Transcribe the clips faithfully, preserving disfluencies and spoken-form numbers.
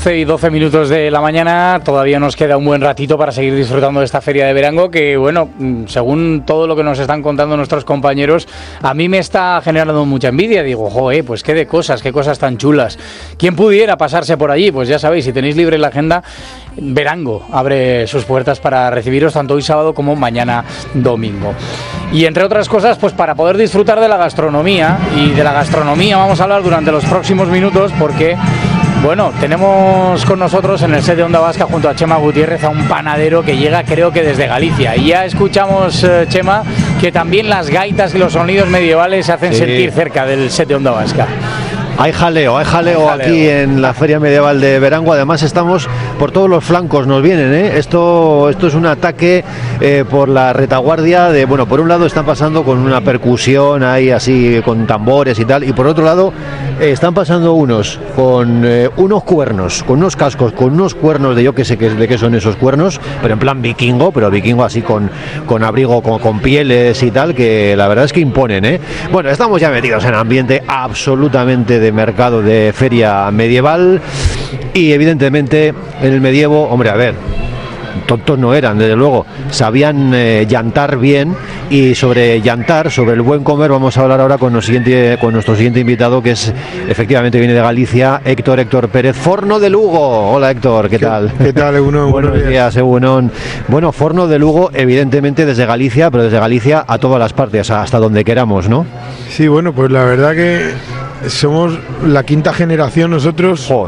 once y doce minutos de la mañana, todavía nos queda un buen ratito para seguir disfrutando de esta feria de Verango que, bueno, según todo lo que nos están contando nuestros compañeros, a mí me está generando mucha envidia. Digo, joder, pues qué de cosas, qué cosas tan chulas. ¿Quién pudiera pasarse por allí? Pues ya sabéis, si tenéis libre la agenda, Verango abre sus puertas para recibiros tanto hoy sábado como mañana domingo. Y entre otras cosas, pues para poder disfrutar de la gastronomía, y de la gastronomía vamos a hablar durante los próximos minutos porque, bueno, tenemos con nosotros en el set de Onda Vasca junto a Chema Gutiérrez a un panadero que llega creo que desde Galicia. Y ya escuchamos, eh, Chema, que también las gaitas y los sonidos medievales se hacen sí. sentir cerca del set de Onda Vasca. Hay jaleo, hay jaleo, hay jaleo aquí en la Feria Medieval de Verango. Además estamos por todos los flancos, nos vienen, ¿eh? Esto, esto es un ataque eh, por la retaguardia de, bueno, por un lado están pasando con una percusión ahí así con tambores y tal, y por otro lado eh, están pasando unos con eh, unos cuernos, con unos cascos, con unos cuernos de yo que sé que, de qué son esos cuernos, pero en plan vikingo, pero vikingo así con, con abrigo, con, con pieles y tal, que la verdad es que imponen, ¿eh? Bueno, estamos ya metidos en ambiente absolutamente de de mercado de feria medieval y evidentemente en el medievo, hombre, a ver, tontos no eran, desde luego, sabían eh, llantar bien, y sobre llantar, sobre el buen comer, vamos a hablar ahora con, nos siguiente, con nuestro siguiente invitado, que es efectivamente viene de Galicia, Héctor Héctor Pérez, Forno de Lugo. Hola Héctor, ¿qué, ¿Qué tal? ¿Qué tal, Egunon? Buenos, Buenos días, días Egunon. Bueno, Forno de Lugo, evidentemente desde Galicia, pero desde Galicia a todas las partes, hasta donde queramos, ¿no? Sí, bueno, pues la verdad que somos la quinta generación nosotros. Joder.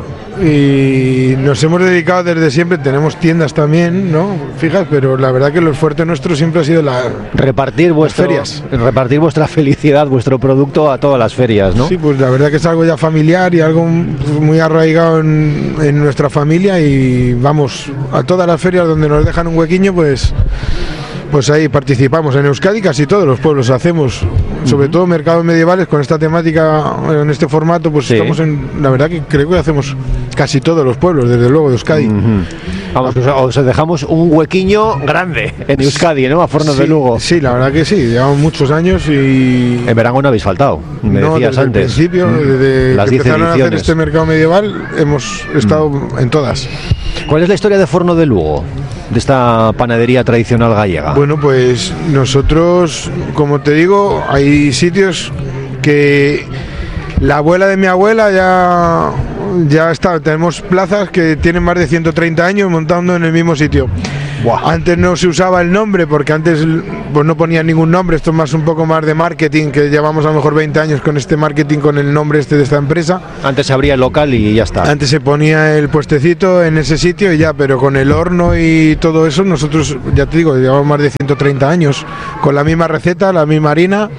Y nos hemos dedicado desde siempre, tenemos tiendas también, ¿no? Fijas, pero la verdad que lo fuerte nuestro siempre ha sido la repartir vuestro, ferias. Repartir vuestra felicidad, vuestro producto a todas las ferias, ¿no? Sí, pues la verdad que es algo ya familiar y algo muy arraigado en, en nuestra familia, y vamos a todas las ferias donde nos dejan un huequiño, pues pues ahí participamos. En Euskadi casi todos los pueblos hacemos, sobre uh-huh. todo mercados medievales con esta temática, en este formato, pues sí. estamos en, la verdad que creo que hacemos casi todos los pueblos, desde luego, de Euskadi. Uh-huh. Vamos, os dejamos un huequiño grande en Euskadi, ¿no? A Fornos sí, de Lugo. Sí, la verdad que sí, llevamos muchos años y... En Verango no habéis faltado, me no, decías desde antes. El principio, desde las que empezaron ediciones. a hacer este mercado medieval, hemos estado mm. en todas. ¿Cuál es la historia de Forno de Lugo, de esta panadería tradicional gallega? Bueno, pues nosotros, como te digo, hay sitios que la abuela de mi abuela ya, ya está, tenemos plazas que tienen más de ciento treinta años montando en el mismo sitio. Buah. Antes no se usaba el nombre, porque antes pues no ponían ningún nombre, esto es más un poco más de marketing, que llevamos a lo mejor veinte años con este marketing, con el nombre este de esta empresa. Antes se abría el local y ya está. Antes se ponía el puestecito en ese sitio y ya, pero con el horno y todo eso, nosotros, ya te digo, llevamos más de ciento treinta años, con la misma receta, la misma harina.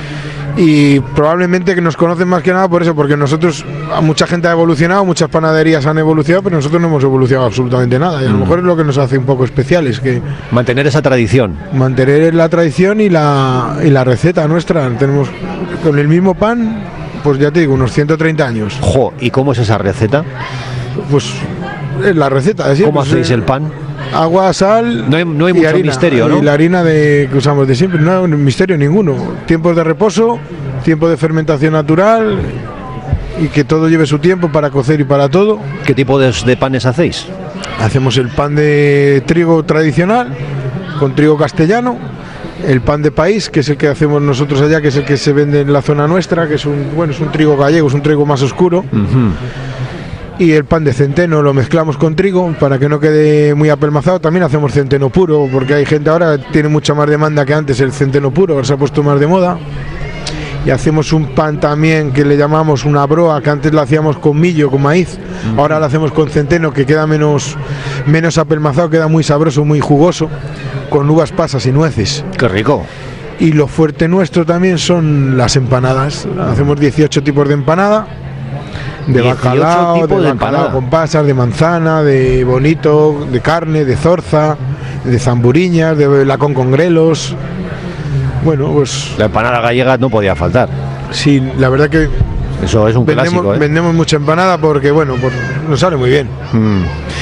Y probablemente que nos conocen más que nada por eso, porque nosotros, mucha gente ha evolucionado, muchas panaderías han evolucionado, pero nosotros no hemos evolucionado absolutamente nada, y a lo mejor es lo que nos hace un poco especiales, que mantener esa tradición, mantener la tradición y la, y la receta nuestra. Tenemos con el mismo pan, pues ya te digo, unos ciento treinta años. Jo, ¿y cómo es esa receta? Pues es la receta de siempre. ¿Cómo hacéis el pan? Agua, sal, no hay, no hay mucho harina, misterio, ¿no? Y la harina de, que usamos de siempre, no hay misterio ninguno. Tiempos de reposo, tiempo de fermentación natural, y que todo lleve su tiempo para cocer y para todo. ¿Qué tipo de, de panes hacéis? Hacemos el pan de trigo tradicional, con trigo castellano, el pan de país, que es el que hacemos nosotros allá, que es el que se vende en la zona nuestra, que es un, bueno, es un trigo gallego, es un trigo más oscuro. Uh-huh. Y el pan de centeno lo mezclamos con trigo para que no quede muy apelmazado. También hacemos centeno puro, porque hay gente ahora que tiene mucha más demanda que antes el centeno puro, ahora se ha puesto más de moda. Y hacemos un pan también que le llamamos una broa, que antes lo hacíamos con millo, con maíz. Uh-huh. Ahora lo hacemos con centeno, que queda menos, menos apelmazado, queda muy sabroso, muy jugoso, con uvas pasas y nueces. ¡Qué rico! Y lo fuerte nuestro también son las empanadas. Hacemos dieciocho tipos de empanada. De bacalao, de, de bacalao con pasas, de manzana, de bonito, de carne, de zorza, de zamburiñas, de lacón con grelos. Bueno, pues la empanada gallega no podía faltar. Sí, la verdad que eso es un vendemos, clásico, ¿eh? Vendemos mucha empanada porque, bueno, pues nos sale muy bien. Mm.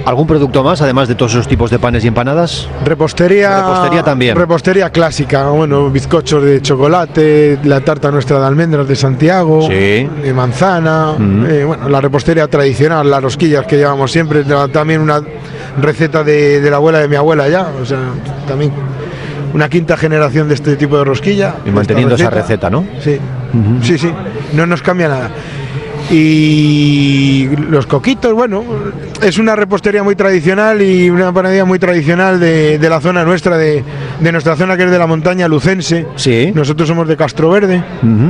¿Algún producto más, además de todos esos tipos de panes y empanadas? Repostería. Repostería también. Repostería clásica, bueno, bizcochos de chocolate, la tarta nuestra de almendras de Santiago, sí. de manzana, mm. eh, bueno, la repostería tradicional, las rosquillas que llevamos siempre, también una receta de, de la abuela de mi abuela ya, o sea, también una quinta generación de este tipo de rosquilla. Y manteniendo receta. esa receta, ¿no? Sí, uh-huh. sí, sí, no nos cambia nada. Y los coquitos, bueno, es una repostería muy tradicional y una panadería muy tradicional de, de la zona nuestra, de, de nuestra zona que es de la montaña lucense. Sí. Nosotros somos de Castroverde. Uh-huh.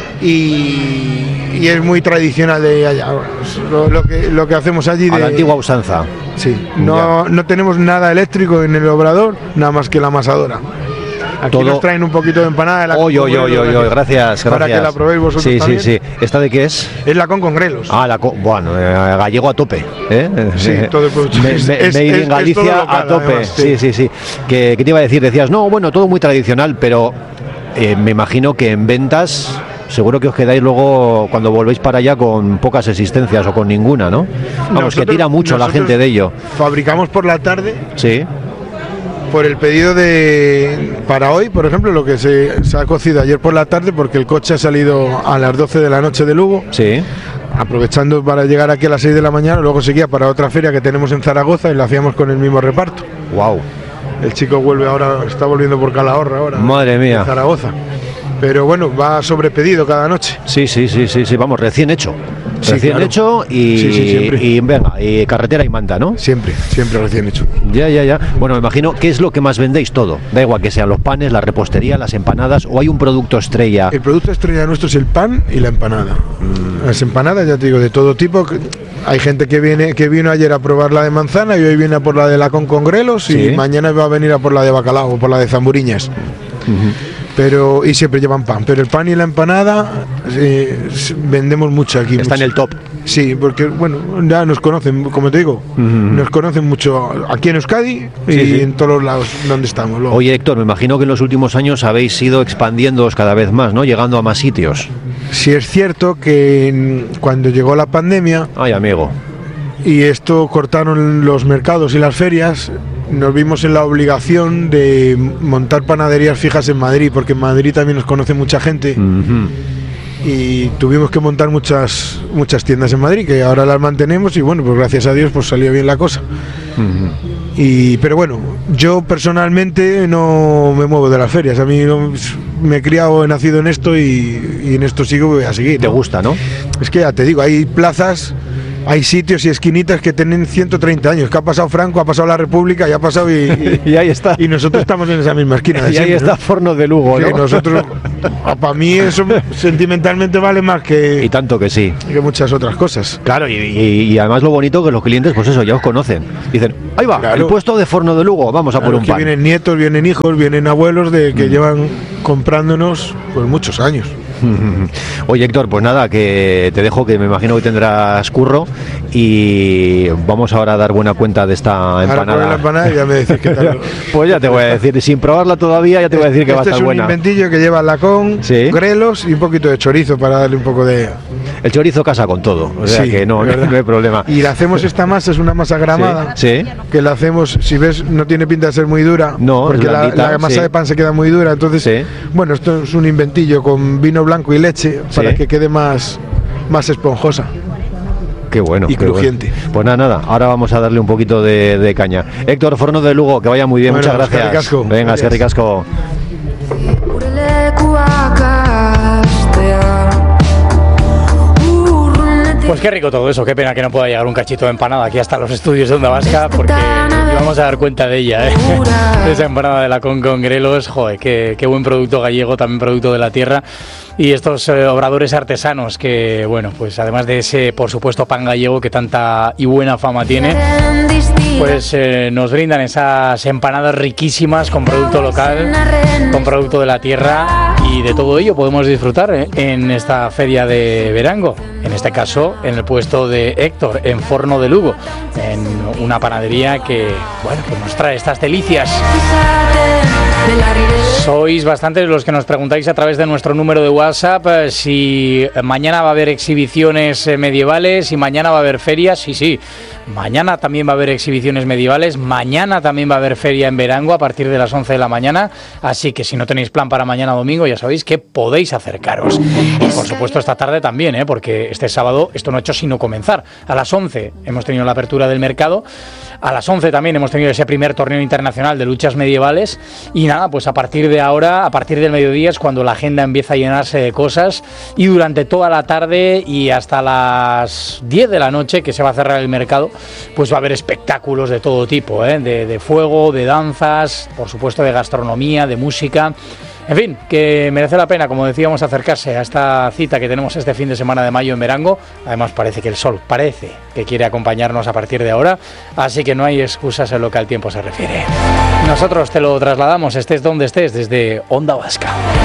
Y, y es muy tradicional de allá, lo, lo, que, lo que hacemos allí. A de la antigua usanza. Sí, no, no tenemos nada eléctrico en el obrador, nada más que la amasadora. Aquí todo... nos traen un poquito de empanada de la Oy, oy, oy, oy, oy, gracias, para gracias. que la probéis vosotros sí, también. Sí, sí, sí. ¿Esta de qué es? Es la con con grelos. Ah, la con... Bueno, eh, gallego a tope. ¿eh? Sí, todo el producto. Me, me, es, Made es, in Galicia es local, a tope. Además, sí, sí, sí. sí. ¿Qué, ¿Qué te iba a decir? Decías, no, bueno, todo muy tradicional, pero eh, me imagino que en ventas... Seguro que os quedáis luego cuando volvéis para allá con pocas existencias o con ninguna, ¿no? Vamos, nosotros, que tira mucho la gente de ello. Fabricamos por la tarde. Sí. Por el pedido de para hoy, por ejemplo, lo que se, se ha cocido ayer por la tarde, porque el coche ha salido a las doce de la noche de Lugo. Sí. Aprovechando para llegar aquí a las seis de la mañana, luego seguía para otra feria que tenemos en Zaragoza y la hacíamos con el mismo reparto. Wow. El chico vuelve ahora, está volviendo por Calahorra ahora. Madre mía. En Zaragoza. Pero bueno, va sobrepedido cada noche. Sí, sí, sí, sí, sí, vamos, recién hecho. Sí, recién claro. hecho y, sí, sí, siempre. y venga, y carretera y manta, ¿no? Siempre, siempre recién hecho. Ya, ya, ya. Bueno, me imagino, ¿qué es lo que más vendéis todo? Da igual que sean los panes, la repostería, las empanadas, o hay un producto estrella. El producto estrella nuestro es el pan y la empanada. Mm. Las empanadas, ya te digo, de todo tipo. Hay gente que viene que vino ayer a probar la de manzana y hoy viene a por la de la con con grelos y ¿Sí? mañana va a venir a por la de bacalao o por la de zamburiñas. Uh-huh. Pero y siempre llevan pan, pero el pan y la empanada eh, vendemos mucho aquí. Está mucho. en el top. Sí, porque bueno, ya nos conocen, como te digo, uh-huh. nos conocen mucho aquí en Euskadi y sí, sí. en todos los lados donde estamos. Luego. Oye, Héctor, me imagino que en los últimos años habéis ido expandiéndoos cada vez más, ¿no? Llegando a más sitios. Sí, es cierto que cuando llegó la pandemia... Ay, amigo. Y esto cortaron los mercados y las ferias, nos vimos en la obligación de montar panaderías fijas en Madrid, porque en Madrid también nos conoce mucha gente. Uh-huh. Y tuvimos que montar muchas muchas tiendas en Madrid, que ahora las mantenemos y bueno, pues gracias a Dios pues salió bien la cosa. Uh-huh. Y, pero bueno, yo personalmente no me muevo de las ferias, a mí no, me he criado, he nacido en esto y, y en esto sigo, voy a seguir. ¿Te ¿no? gusta, no? Es que ya te digo, hay plazas... Hay sitios y esquinitas que tienen ciento treinta años, que ha pasado Franco, ha pasado la República, y ha pasado y, y, y ahí está. Y nosotros estamos en esa misma esquina. De y siempre, ahí está ¿no? Forno de Lugo, ¿no? Que nosotros, para mí eso sentimentalmente vale más que... Y tanto que sí. Que muchas otras cosas. Claro, y, y, y además lo bonito que los clientes, pues eso, ya os conocen. Dicen, ahí va, claro. El puesto de Forno de Lugo, vamos a claro, por un que pan. Vienen nietos, vienen hijos, vienen abuelos de que mm. llevan comprándonos pues muchos años. Oye, Héctor, pues nada, que te dejo, que me imagino que tendrás curro y vamos ahora a dar buena cuenta de esta empanada. Ahora la empanada y ya me decís qué tal. Pues ya te voy a decir, sin probarla todavía ya te voy a decir que este va a estar buena. Este es un inventillo que lleva lacón, ¿sí? Grelos y un poquito de chorizo para darle un poco de... El chorizo casa con todo, o sea sí, que no, no, no hay problema. Y la hacemos esta masa, es una masa gramada, sí, sí. que la hacemos, si ves, no tiene pinta de ser muy dura, no, porque la, la masa sí. de pan se queda muy dura, entonces, sí. bueno, esto es un inventillo con vino blanco y leche, para sí. que quede más, más esponjosa. Qué bueno. Y qué crujiente. Bueno. Pues nada, nada, ahora vamos a darle un poquito de, de caña. Héctor Forno de Lugo, que vaya muy bien, bueno, muchas gracias. Ricasco. Venga, que ricasco. Pues qué rico todo eso, qué pena que no pueda llegar un cachito de empanada aquí hasta los estudios de Onda Vasca, porque vamos a dar cuenta de ella, ¿eh? Esa empanada de la con con grelos, joder, qué, qué buen producto gallego, también producto de la tierra. Y estos eh, obradores artesanos que, bueno, pues además de ese, por supuesto, pan gallego que tanta y buena fama tiene, pues eh, nos brindan esas empanadas riquísimas con producto local, con producto de la tierra, y de todo ello podemos disfrutar ¿eh? en esta feria de Berango, en este caso en el puesto de Héctor, en Forno de Lugo, en una panadería que, bueno, que nos trae estas delicias. Sois bastantes los que nos preguntáis a través de nuestro número de WhatsApp eh, si mañana va a haber exhibiciones eh, medievales, si mañana va a haber ferias. Sí, sí, mañana también va a haber exhibiciones medievales, mañana también va a haber feria en Verango a partir de las once de la mañana, así que si no tenéis plan para mañana domingo, ya sabéis que podéis acercaros. Y por supuesto esta tarde también, ¿eh? Porque este sábado esto no ha hecho sino comenzar. A las once hemos tenido la apertura del mercado, a las once también hemos tenido ese primer torneo internacional de luchas medievales y nada, pues a partir de ahora, a partir del mediodía es cuando la agenda empieza a llenarse de cosas y durante toda la tarde y hasta las diez de la noche, que se va a cerrar el mercado, pues va a haber espectáculos de todo tipo, ¿eh? de, de fuego, de danzas, por supuesto de gastronomía, de música. En fin, que merece la pena, como decíamos, acercarse a esta cita que tenemos este fin de semana de mayo en Verango. Además parece que el sol parece que quiere acompañarnos a partir de ahora, así que no hay excusas en lo que al tiempo se refiere. Nosotros te lo trasladamos, estés donde estés, desde Onda Vasca.